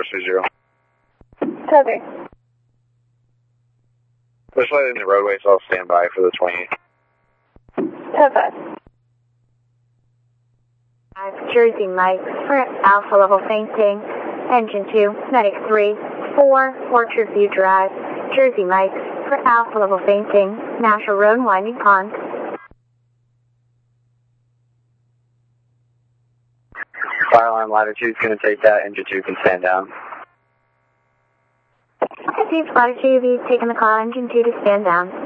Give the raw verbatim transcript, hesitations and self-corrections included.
two zero. Copy. Just let it in the roadway, so I'll stand by for the twenty-eight. Perfect. Jersey Mike for Alpha Level Fainting. Engine two, Medic three, four, Orchard View Drive. Jersey Mike for Alpha Level Fainting. National Road Winding Pond. Fire alarm latitude's going to take that. Engine two can stand down. Received Latitude, you've taken the call. Engine two to stand down.